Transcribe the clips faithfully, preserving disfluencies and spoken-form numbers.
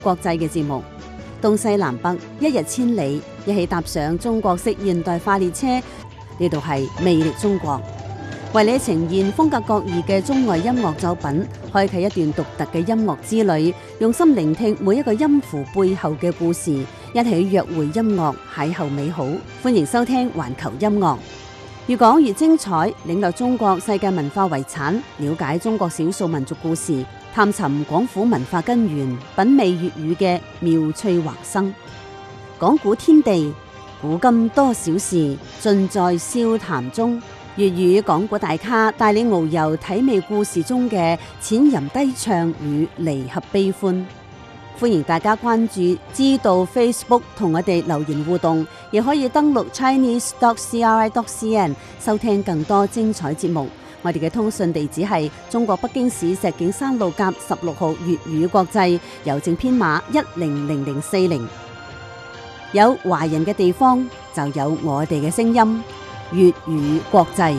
國際嘅節目，東西南北一日千里，一起搭上中國式現代化列車。呢度係魅力中國，為你呈現風格各異嘅中外音樂作品，開啟一段獨特嘅音樂之旅，用心聆聽每一個音符背後嘅故事，一起約會音樂，邂逅美好。歡迎收聽環球音樂，越講越精彩，領略中國世界文化遺產，了解中國少數民族故事，探尋廣府文化根源，品味粵語嘅妙趣橫生。講古天地，古今多少事，盡在笑談中。粵語講古大咖帶你遨遊體味故事中嘅淺吟低唱與離合悲歡。歡迎大家關注知道 Facebook 同我哋留言互動，亦可以登錄 chinese dot c r i dot c n 收聽更多精彩節目。我哋嘅通訊地址係中國北京市石景山路甲十六號粵語國際，郵政編碼一零零零四零。有華人嘅地方就有我哋嘅聲音，粵語國際，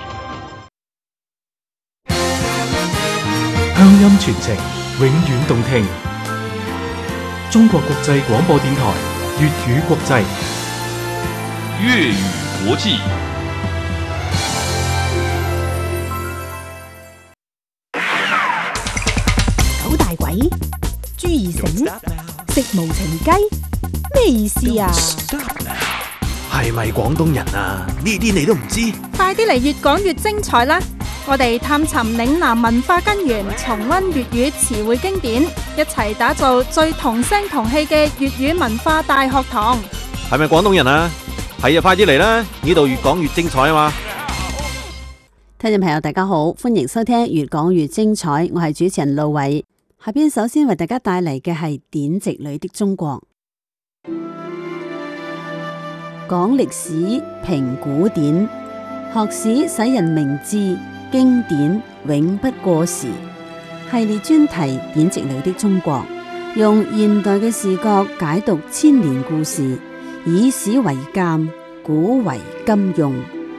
鄉音傳情，永遠動聽。中國國際廣播電台粵語國際， 粵語國際。 九大簋，朱二繩，食無情雞，咩意思啊？ 係咪廣東人啊？呢啲你都唔知？ 快啲嚟越講越精彩啦！我哋探尋嶺南文化根源，重溫粵語詞彙經典，一齊打造最同聲同氣嘅粵語文化大學堂。 係咪廣東人啊？係啊，快啲嚟啦！呢度越講越精彩啊嘛！ 聽眾朋友大家好，歡迎收聽越講越精彩，我係主持人路偉。下邊首先為大家帶嚟嘅係典籍裏的中國。講歷史，評古典，學史使人明智，經典永不過時。系列專題典籍裏的中國，用現代嘅視角解讀千年故事，以史為鑑，古為今用。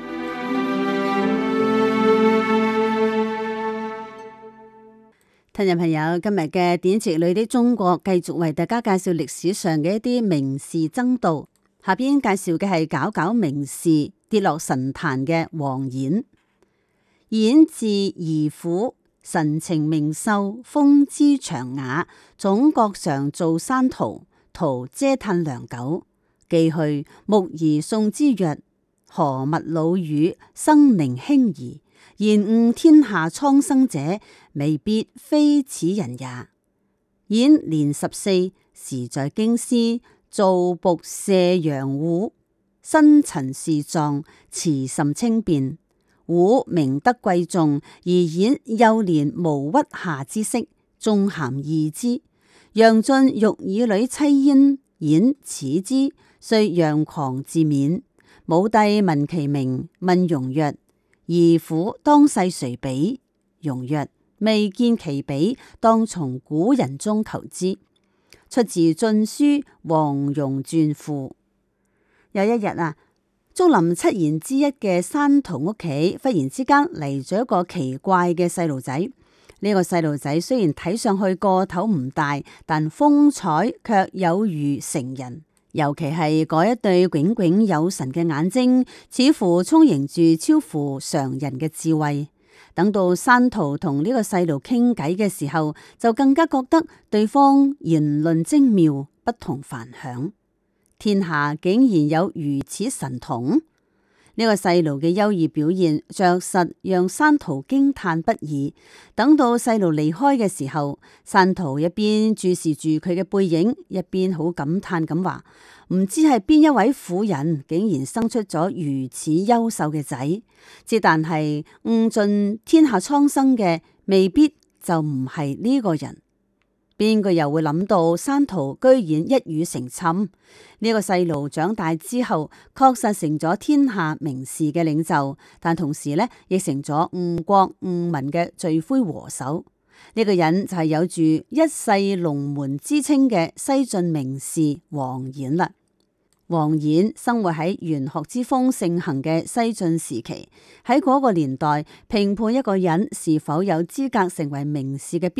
聽眾朋友，今日嘅典籍裏的中國繼續為大家介紹歷史上嘅一啲名士爭盜。下邊介紹嘅係皎皎名士跌落神壇嘅王衍。衍字宜府，神情明秀，風姿長雅，總覺常造山圖，圖嗟嘆良久。寄去，穆兒送之曰：何物老妤，生寧輕宜，然悟天下蒼生者，未必非此人也。衍年十四，時在京師造僕射楊戶，身陳事壯，辭甚輕便。戶明德貴重，而衍幼年無屈下之色，縱含義之。楊進欲以女妻焉，衍恥之，遂佯狂自免。武帝聞其名，問容曰：宜府當世誰比？容曰：未見其比，當從古人中求之。出自《晉書·黃蓉傳賦》。有一日啊，竹林七賢之一嘅山徒屋企，忽然之間嚟咗一個奇怪嘅細路仔。呢、這個細路仔雖然睇上去個頭唔大，但風采卻有如成人。尤其係嗰一對炯炯有神嘅眼睛，似乎充盈住超乎常人嘅智慧。等到山徒同呢個細路傾偈嘅時候，就更加覺得對方言論精妙，不同凡響。天下竟然有如此神童！呢、這個細路嘅優異表現，着實讓山徒驚嘆不已。等到細路離開嘅時候，山徒一邊注視住佢嘅背影，一邊好感嘆咁話：唔知係邊一位婦人，竟然生出咗如此優秀嘅仔。之但係悟盡天下蒼生嘅，未必就唔係呢個人。邊個又會諗到山徒居然一語成讖？呢、這個細路長大之後，確實成咗天下名士嘅領袖，但同時呢，亦成咗誤國誤民嘅罪魁禍首。呢、這個人就係有住一世龍門之稱嘅西晉名士王衍啦。王衍生活喺玄學之風盛行嘅西晉時期，喺嗰個年代評判一個人是否有資格成為名士嘅標